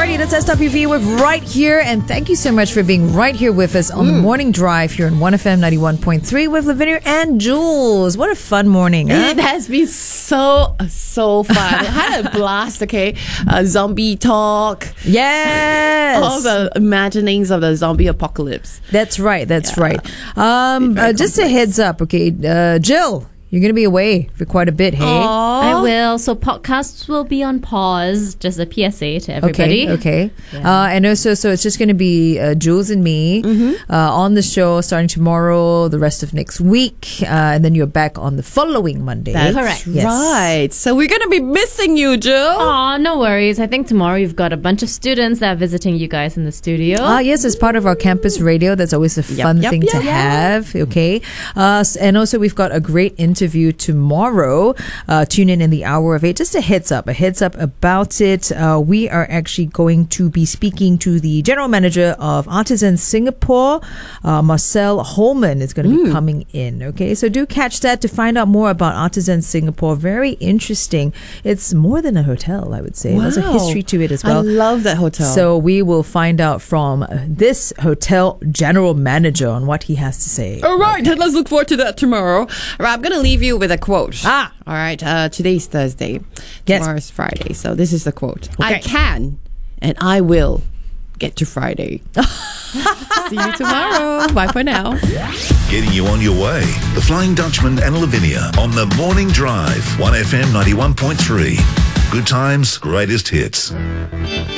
party. That's SWV with Right Here. And thank you so much for being right here with us on the morning drive here on 1FM 91.3 with Lavinia and Jules. What a fun morning. Huh? It has been so fun. I had a blast, okay? Zombie talk. Yes. All the imaginings of the zombie apocalypse. That's right. Just a heads up, okay? Jill, you're going to be away for quite a bit, hey? I will. So podcasts will be on pause. Just a PSA to everybody. Okay. Yeah. And also, so it's just going to be Jules and me on the show starting tomorrow, the rest of next week, and then you're back on the following Monday. That's correct. Yes. right. So we're going to be missing you, Jill. Aw, no worries. I think tomorrow you've got a bunch of students that are visiting you guys in the studio. Yes, as part of our campus radio. That's always a fun thing to have. Okay. And also, we've got a great interview tomorrow. Tune in the hour of 8. Just a heads up about it. We are actually going to be speaking to the general manager of Artisan Singapore. Marcel Holman is going to be coming in. Okay, so do catch that to find out more about Artisan Singapore. Very interesting. It's more than a hotel, I would say. Wow. There's a history to it as well. I love that hotel. So we will find out from this hotel general manager on what he has to say. All right, let's look forward to that tomorrow. All right, I'm going to leave you with a quote. Ah. All right, today's Thursday. Yes. Tomorrow's Friday. So this is the quote. I Okay. can and I will get to Friday. See you tomorrow. Bye for now. Getting you on your way. The Flying Dutchman and Lavinia on the Morning Drive. 1FM 91.3. Good times, greatest hits.